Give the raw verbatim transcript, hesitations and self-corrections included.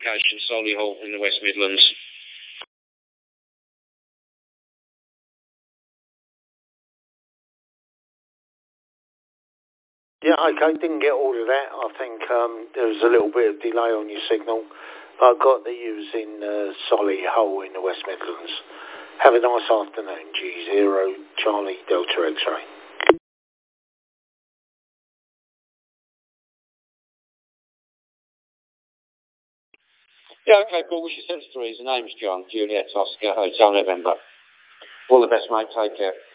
location, Solihull in the West Midlands. Yeah, okay, didn't get all of that. I think um, there was a little bit of delay on your signal. I got that you was in uh, Solihull in the West Midlands. Have a nice afternoon, G zero Charlie Delta X-ray. Yeah, okay, Paul, wish you sent three. His name's John, Juliet Oscar, Hotel November. All the best, mate. Take care.